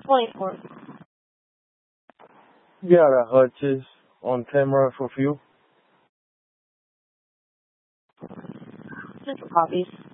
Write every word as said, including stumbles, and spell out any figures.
twenty-four. Yeah, the Hutches on camera for view. Just copies.